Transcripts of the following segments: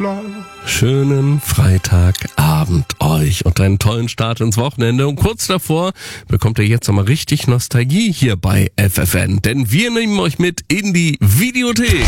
Schönen Freitagabend euch und einen tollen Start ins Wochenende. Und kurz davor bekommt ihr jetzt nochmal richtig Nostalgie hier bei FFN. Denn wir nehmen euch mit in die Videothek.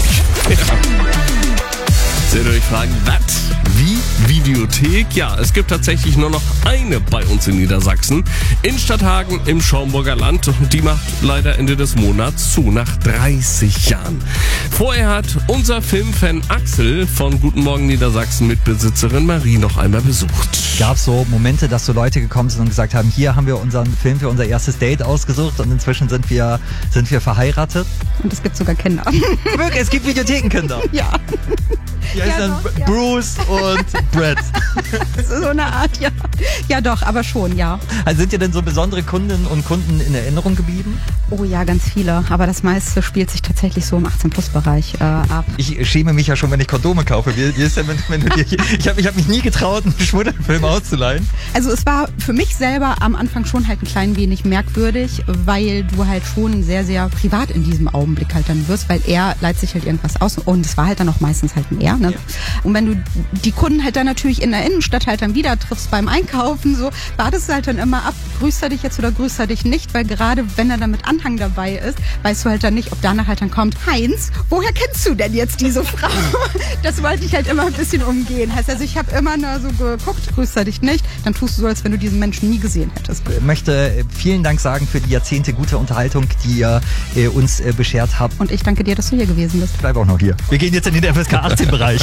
Seht ihr euch fragen, was? Wie Videothek? Ja, es gibt tatsächlich nur noch eine bei uns in Niedersachsen. In Stadthagen im Schaumburger Land. Die macht leider Ende des Monats zu, nach 30 Jahren. Vorher hat unser Filmfan Axel von Guten Morgen Niedersachsen Mitbesitzerin Marie noch einmal besucht. Gab es so Momente, dass so Leute gekommen sind und gesagt haben, hier haben wir unseren Film für unser erstes Date ausgesucht und inzwischen sind wir verheiratet? Und es gibt sogar Kinder. Wirklich, es gibt Videothekenkinder. Ja. Die heißen dann doch, Bruce und Brett. So eine Art, ja. Ja doch, aber schon, ja. Also sind dir denn so besondere Kundinnen und Kunden in Erinnerung geblieben? Oh ja, ganz viele. Aber das meiste spielt sich tatsächlich so im 18-Plus-Bereich ab. Ich schäme mich ja schon, wenn ich Kondome kaufe. Wie ist denn, wenn du dir... Ich hab mich nie getraut, einen Schmuddelfilm auszuleihen. Also es war für mich selber am Anfang schon halt ein klein wenig merkwürdig, weil du halt schon sehr, sehr privat in diesem Augenblick halt dann wirst, weil er leiht sich halt irgendwas aus und es war halt dann auch meistens halt ein Er, ne? Ja. Und wenn du die Kunden halt dann natürlich in der Innenstadt halt dann wieder triffst beim Einkaufen, so wartest du halt dann immer ab, grüßt er dich jetzt oder grüßt er dich nicht, weil gerade wenn er dann mit Anhang dabei ist, weißt du halt dann nicht, ob danach halt dann kommt, Heinz, woher kennst du denn jetzt diese Frau? Das wollte ich halt immer ein bisschen umgehen. Heißt also, ich habe immer nur so geguckt, grüßt er dich nicht, dann tust du so, als wenn du diesen Menschen nie gesehen hättest. Ich möchte vielen Dank sagen für die Jahrzehnte gute Unterhaltung, die ihr uns beschert habt. Und ich danke dir, dass du hier gewesen bist. Bleib auch noch hier. Wir gehen jetzt in den FSK 18-Bereich.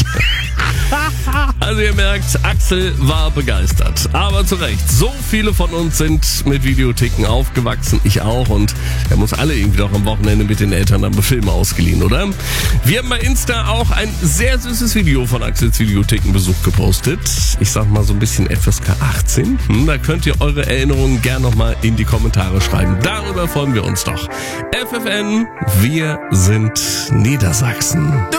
Also ihr merkt, Axel war begeistert. Aber zu Recht, so viele von uns sind mit Videotheken aufgewachsen, ich auch. Und er muss alle irgendwie doch am Wochenende mit den Eltern dann Filme ausgeliehen, oder? Wir haben bei Insta auch ein sehr süßes Video von Axels Videothekenbesuch gepostet. Ich sag mal so ein bisschen FSK 18. Da könnt ihr eure Erinnerungen gern nochmal in die Kommentare schreiben. Darüber freuen wir uns doch. FFN, wir sind Niedersachsen.